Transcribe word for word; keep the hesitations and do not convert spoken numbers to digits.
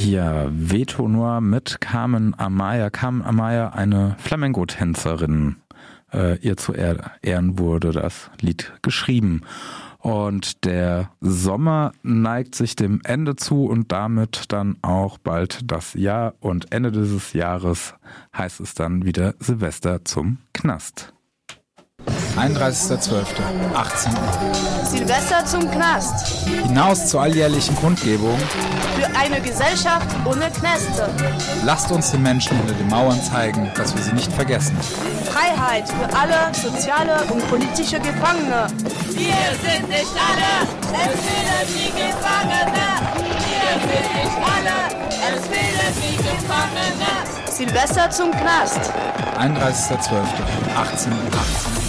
Ja, Veto Noir mit Carmen Amaya. Carmen Amaya, eine Flamenco-Tänzerin. Äh, ihr zu Ehren wurde das Lied geschrieben. Und der Sommer neigt sich dem Ende zu und damit dann auch bald das Jahr. Und Ende dieses Jahres heißt es dann wieder Silvester zum Knast. einunddreißigster zwölfter achtzehn Uhr. Silvester zum Knast. Hinaus zur alljährlichen Kundgebung. Für eine Gesellschaft ohne Knäste. Lasst uns den Menschen hinter den Mauern zeigen, dass wir sie nicht vergessen. Freiheit für alle soziale und politische Gefangene. Wir sind nicht alle, es fehlen die Gefangene. Wir sind nicht alle, es fehlen die Gefangene. Silvester zum Knast. einunddreißigster zwölfter achtzehn Uhr.